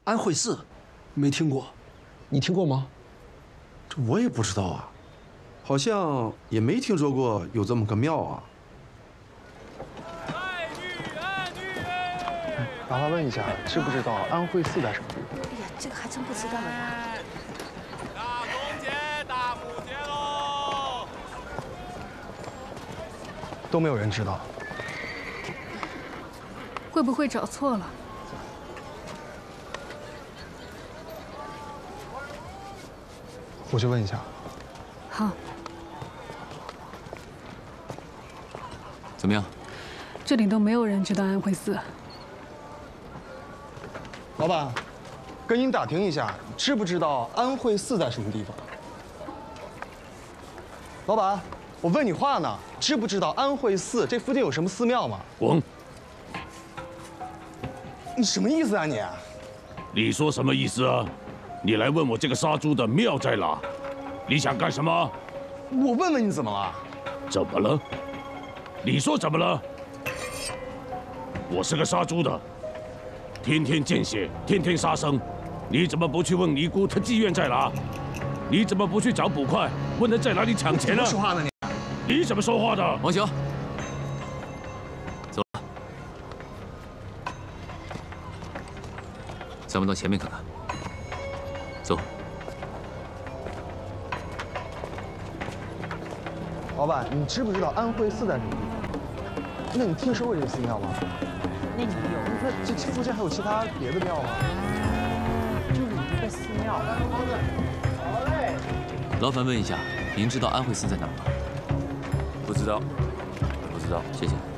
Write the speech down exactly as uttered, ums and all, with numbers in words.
安慧寺，没听过。 你听过吗？ 这我也不知道啊，好像也没听说过有这么个庙啊。 爱女爱女。 麻烦问一下，知不知道安慧寺在什么地方？ 哎呀，这个还真不知道呀。 大公节，大母节喽！ 都没有人知道。 会不会找错了？ 我去问一下。 好。 怎么样？ 这里都没有人知道安慧寺。 老板，跟您打听一下，知不知道安慧寺在什么地方？老板，我问你话呢，知不知道安慧寺这附近有什么寺庙吗？ 滚！ 你什么意思啊你？ 你说什么意思啊？你来问我这个杀猪的庙在哪？你想干什么？ 我问问你怎么了？ 怎么了？你说怎么了？我是个杀猪的，天天见血，天天杀生，你怎么不去问尼姑她妓院在哪？你怎么不去找捕快，问她在哪里抢钱呢？ 说话呢你？ 你怎么说话的？ 王雄，走了，咱们到前面看看。走。 老板，你知不知道安慧寺在什么地方？那你听说过这个寺庙吗？ 那你有？ 那这这附近还有其他别的庙吗？ 就是一个寺庙。 好嘞。 劳烦问一下，您知道安慧寺在哪儿吗？ 不知道，不知道， 谢谢。